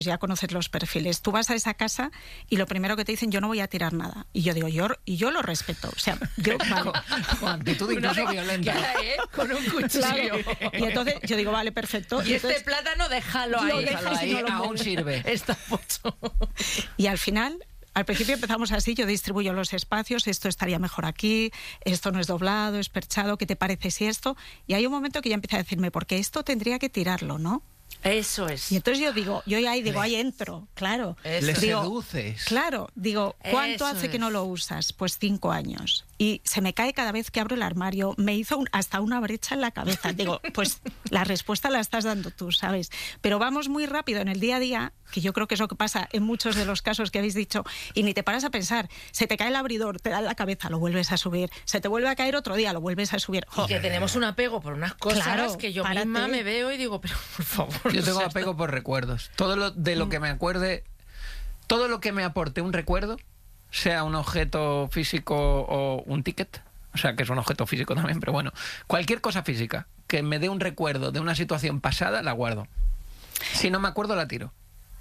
ya conoces los perfiles. Tú vas a esa casa y lo primero que te dicen, yo no voy a tirar nada. Y yo digo, yo lo respeto. O sea, yo... Vale. Con actitud incluso violenta. Con un cuchillo. Claro. Y entonces yo digo, vale, perfecto. Y entonces, este plátano déjalo ahí. Déjalo ahí, no lo aún mueves. sirve. Está pocho. Y al final... Al principio empezamos así, yo distribuyo los espacios, esto estaría mejor aquí, esto no es doblado, es perchado, ¿qué te parece si esto? Y hay un momento que ya empieza a decirme, porque esto tendría que tirarlo, ¿no? Eso es. Y entonces ahí entro, claro. Le Digo, seduces. Claro, digo, ¿cuánto Eso hace que es. no lo usas? Pues 5 años. Y se me cae cada vez que abro el armario. Me hizo hasta una brecha en la cabeza. Digo, pues la respuesta la estás dando tú, ¿sabes? Pero vamos muy rápido en el día a día, que yo creo que es lo que pasa en muchos de los casos que habéis dicho, y ni te paras a pensar. Se te cae el abridor, te da en la cabeza, lo vuelves a subir. Se te vuelve a caer otro día, lo vuelves a subir. Y que tenemos un apego por unas cosas Claro, que yo párate. misma me veo y digo, pero por favor. Yo tengo o sea, apego por recuerdos. Todo lo que me acuerde, todo lo que me aporte un recuerdo, sea un objeto físico o un ticket, o sea, que es un objeto físico también, pero bueno, cualquier cosa física que me dé un recuerdo de una situación pasada, la guardo. Si no me acuerdo, la tiro.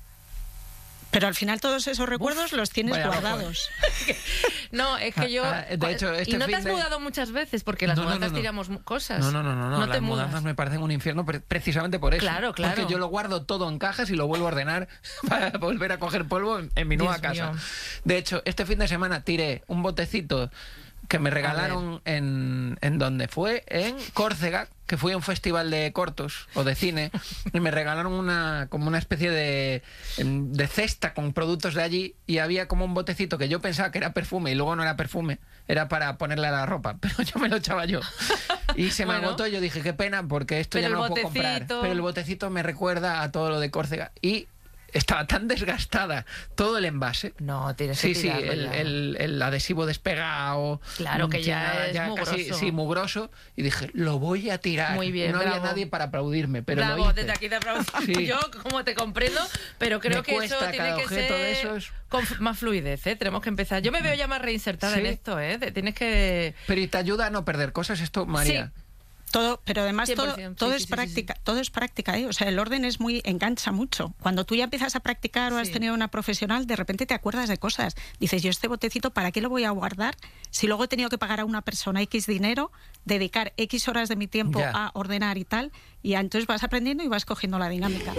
Pero al final todos esos recuerdos los tienes vaya loco, guardados. No, es que yo... de hecho, ¿Y no te has mudado muchas veces? Porque las mudanzas tiramos cosas. No. ¿No te Las mudas? mudanzas me parecen un infierno precisamente por eso. Claro. Porque yo lo guardo todo en cajas y lo vuelvo a ordenar para volver a coger polvo en mi nueva Dios casa. mío. De hecho, este fin de semana tiré un botecito que me regalaron en donde fue, en Córcega, que fui a un festival de cortos o de cine, y me regalaron como una especie de cesta con productos de allí, y había como un botecito que yo pensaba que era perfume y luego no era perfume, era para ponerle a la ropa, pero yo me lo echaba yo. Y se me Bueno. agotó y yo dije, qué pena, porque esto Pero ya no el lo puedo comprar. botecito- Pero el botecito me recuerda a todo lo de Córcega. Y estaba tan desgastada todo el envase. No, tienes que Sí, tirarlo ya. el adhesivo despegado. Claro, que ya es casi, mugroso. sí, mugroso. Y dije, lo voy a tirar. Muy bien, no había bravo. nadie para aplaudirme, pero Bravo, lo hice. desde aquí te aplaudo. Sí. Yo, como te comprendo, pero creo Me que eso cuesta tiene cada que objeto ser de esos. con más fluidez, ¿eh? Tenemos que empezar. Yo me veo ya más reinsertada Sí. en esto, ¿eh? Tienes que... Pero ¿y te ayuda a no perder cosas esto, María? Sí. Todo, pero además 100%, todo sí, es sí, sí, práctica, todo es práctica, ¿eh? O sea, el orden engancha mucho. Cuando tú ya empiezas a practicar o has Sí. tenido una profesional, de repente te acuerdas de cosas. Dices, yo este botecito, ¿para qué lo voy a guardar? Si luego he tenido que pagar a una persona X dinero, dedicar X horas de mi tiempo Ya. a ordenar y tal, y entonces vas aprendiendo y vas cogiendo la dinámica.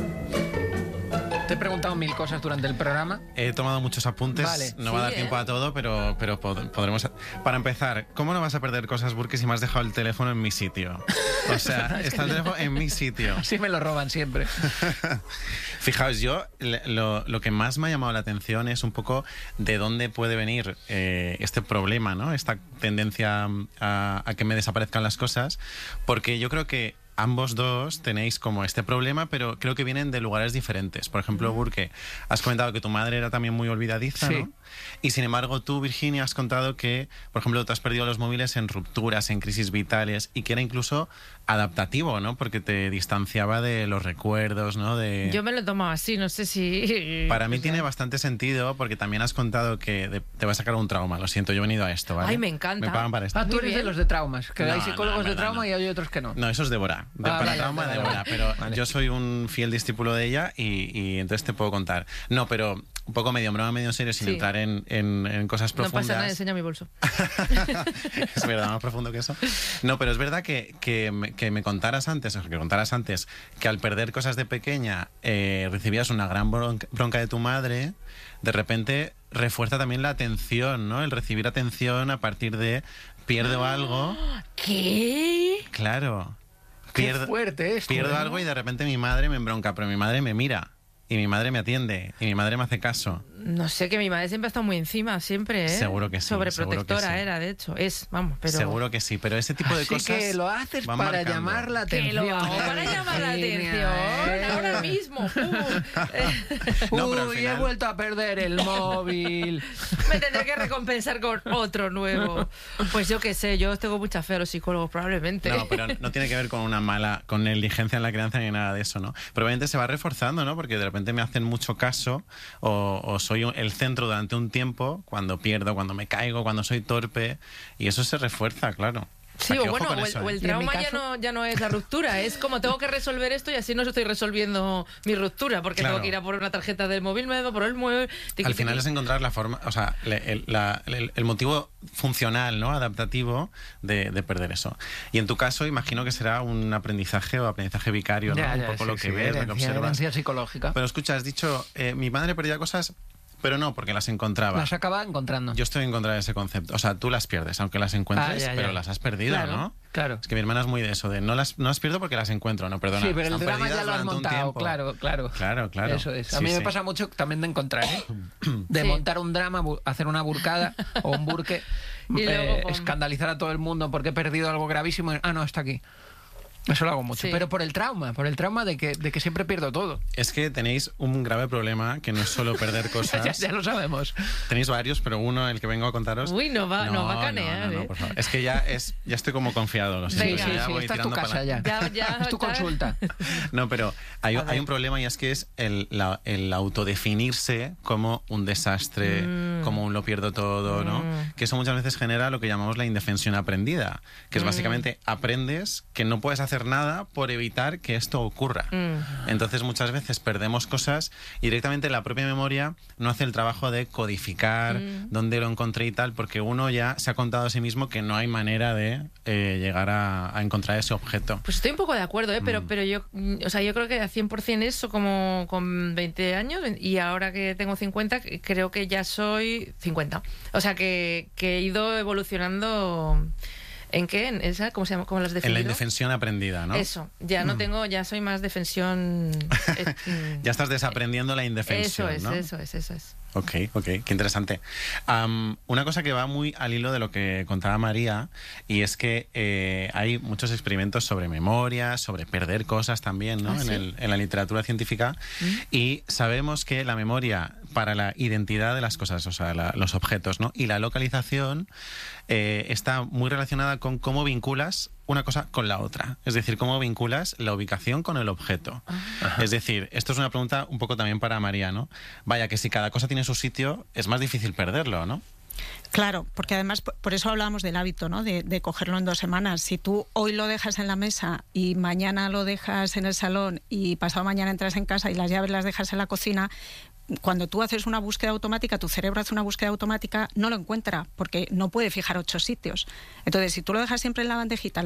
Te he preguntado 1000 cosas durante el programa. He tomado muchos apuntes, Vale. no va a dar Sí, tiempo a todo, pero podremos... Para empezar, ¿cómo no vas a perder cosas, Burke, si me has dejado el teléfono en mi sitio? O sea, está el teléfono en mi sitio. Así me lo roban siempre. Fijaos, yo lo que más me ha llamado la atención es un poco de dónde puede venir este problema, ¿no? Esta tendencia a que me desaparezcan las cosas, porque yo creo que ambos dos tenéis como este problema, pero creo que vienen de lugares diferentes. Por ejemplo, Burke, has comentado que tu madre era también muy olvidadiza, Sí. ¿no? Y sin embargo, tú, Virginia, has contado que, por ejemplo, te has perdido los móviles en rupturas, en crisis vitales, y que era incluso adaptativo, ¿no? Porque te distanciaba de los recuerdos, ¿no? Yo me lo he tomado así, no sé si... Para mí tiene bastante sentido, porque también has contado que te va a sacar un trauma. Lo siento, yo he venido a esto, ¿vale? Ay, me encanta. Me pagan para esto. Ah, tú Muy eres de bien. los de traumas, que No, hay no, psicólogos en de verdad trauma no. y hay otros que no. No, eso es Débora. Para vale, trauma, vale, Débora. vale. Pero Vale. yo soy un fiel discípulo de ella y entonces te puedo contar. No, pero un poco medio broma, medio serio, sin Sí. entrar en cosas No profundas. pasa nada, enseña mi bolso. Es verdad, más profundo que eso. No, pero es verdad que me contaras antes, o que contaras antes, que al perder cosas de pequeña recibías una gran bronca de tu madre. De repente refuerza también la atención, ¿no? El recibir atención a partir de pierdo algo. ¿Qué? Claro. Qué fuerte esto, Pierdo ¿no? algo y de repente mi madre me embronca, pero mi madre me mira. Y mi madre me atiende. Y mi madre me hace caso. No sé, que mi madre siempre ha estado muy encima, siempre, ¿eh? Seguro que sí, Sobreprotectora seguro que sí. era, de hecho. Es, vamos, pero... Seguro que sí, pero ese tipo de Así cosas que lo haces van para marcando. llamar la Que atención. lo hago para llamar la atención. Ahora mismo. No, pero al Uy, he final- vuelto a perder el móvil. Me tendré que recompensar con otro nuevo. Pues yo qué sé, yo tengo mucha fe a los psicólogos, probablemente. No, pero no tiene que ver con negligencia en la crianza ni nada de eso, ¿no? Probablemente se va reforzando, ¿no? Porque de repente me hacen mucho caso o soy el centro durante un tiempo, cuando pierdo, cuando me caigo, cuando soy torpe, y eso se refuerza, claro. Sí, que o ojo bueno, con o eso, el ¿eh? trauma Y en mi ya no es la ruptura, es como tengo que resolver esto y así no estoy resolviendo mi ruptura, porque Claro. tengo que ir a por una tarjeta del móvil, me debo por el móvil. Al final es encontrar la forma, o sea, el motivo funcional, ¿no? Adaptativo de perder eso. Y en tu caso, imagino que será un aprendizaje o aprendizaje vicario, ¿no? Un poco lo que ves, lo que observas. herencia psicológica. Pero escucha, has dicho, mi madre perdía cosas, pero no, porque las encontraba. Las acaba encontrando. Yo estoy en contra de ese concepto. O sea, tú las pierdes, aunque las encuentres, ya. pero las has perdido, Claro, ¿no? claro. Es que mi hermana es muy de eso, de no las pierdo porque las encuentro, no, perdona. Sí, pero el están drama ya perdidas lo has durante un montado, tiempo. claro. Claro. Eso es. A Sí, mí me sí. pasa mucho también de encontrar, ¿eh? De Sí. montar un drama, hacer una burcada o un burque, Y luego, pum. escandalizar a todo el mundo porque he perdido algo gravísimo. No, está aquí. Eso lo hago mucho. Sí. Pero por el trauma de que siempre pierdo todo. Es que tenéis un grave problema que no es solo perder cosas. ya lo sabemos. Tenéis varios, pero uno, el que vengo a contaros. Uy, nos va a canear, no, ¿eh? por favor. Es que ya estoy como confiado, lo siento. Venga. ya voy esta es tu tirando para casa adelante. ya. Es tu consulta. No, pero hay un problema y es que es el autodefinirse como un desastre, como un lo pierdo todo, ¿no? Que eso muchas veces genera lo que llamamos la indefensión aprendida, que es básicamente aprendes que no puedes hacer nada por evitar que esto ocurra. Entonces muchas veces perdemos cosas y directamente la propia memoria no hace el trabajo de codificar dónde lo encontré y tal, porque uno ya se ha contado a sí mismo que no hay manera de llegar a encontrar ese objeto. Pues estoy un poco de acuerdo, ¿eh? Pero yo, o sea, yo creo que a 100% eso como con 20 años y ahora que tengo 50 creo que ya soy 50. O sea, que he ido evolucionando. ¿En qué? ¿En esa? ¿Cómo se llama? ¿Cómo las definido? En la indefensión aprendida, ¿no? Eso, ya no tengo, ya soy más defensión. Ya estás desaprendiendo la indefensión, ¿no? Eso es. Ok, qué interesante. Una cosa que va muy al hilo de lo que contaba María, y es que hay muchos experimentos sobre memoria, sobre perder cosas también, ¿no? ¿Ah, sí? En la literatura científica, y sabemos que la memoria para la identidad de las cosas, o sea, los objetos, ¿no? Y la localización está muy relacionada con cómo vinculas una cosa con la otra. Es decir, cómo vinculas la ubicación con el objeto. Es decir, esto es una pregunta un poco también para María, ¿no? Vaya, que si cada cosa tiene su sitio, es más difícil perderlo, ¿no? Claro, porque además por eso hablábamos del hábito, ¿no? De cogerlo en 2 semanas. Si tú hoy lo dejas en la mesa y mañana lo dejas en el salón y pasado mañana entras en casa y las llaves las dejas en la cocina, cuando tú haces una búsqueda automática, tu cerebro hace una búsqueda automática, no lo encuentra porque no puede fijar 8 sitios. Entonces, si tú lo dejas siempre en la bandejita,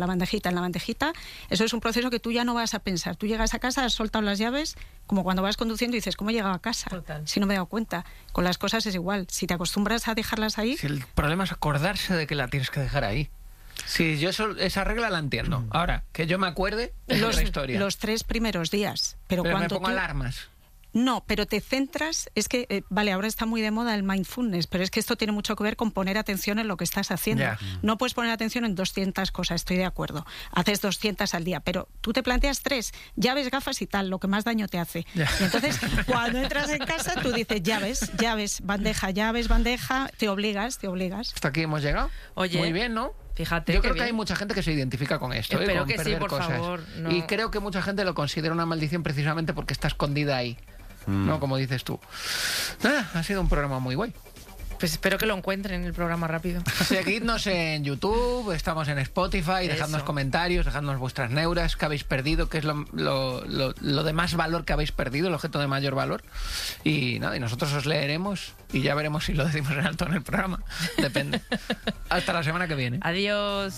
eso es un proceso que tú ya no vas a pensar. Tú llegas a casa, has soltado las llaves, como cuando vas conduciendo y dices, ¿cómo he llegado a casa? Total. Si no me he dado cuenta. Con las cosas es igual. Si te acostumbras a dejarlas ahí... Si el problema es acordarse de que la tienes que dejar ahí. Sí, yo esa regla la entiendo. Ahora, que yo me acuerde es otra historia. Los 3 primeros días. Pero me cuando pongo tú... alarmas. No, pero te centras, es que, vale, ahora está muy de moda el mindfulness, pero es que esto tiene mucho que ver con poner atención en lo que estás haciendo. Ya. No puedes poner atención en 200 cosas, estoy de acuerdo. Haces 200 al día, pero tú te planteas 3, llaves, gafas y tal, lo que más daño te hace. Ya. Y entonces, cuando entras en casa, tú dices llaves, bandeja, te obligas. Hasta aquí hemos llegado. Oye, muy bien, ¿no? Fíjate. Yo qué creo que bien. hay mucha gente que se identifica con esto. Espero con que sí, perder por cosas. favor, no. Y creo que mucha gente lo considera una maldición precisamente porque está escondida ahí. ¿No? Como dices tú. Nada, ha sido un programa muy guay. Pues espero que lo encuentren en el programa rápido. Seguidnos en YouTube, estamos en Spotify, dejadnos Eso. comentarios, dejadnos vuestras neuras, que habéis perdido, que es lo de más valor que habéis perdido, el objeto de mayor valor. Y nada, y nosotros os leeremos y ya veremos si lo decimos en alto en el programa. Depende. Hasta la semana que viene. Adiós.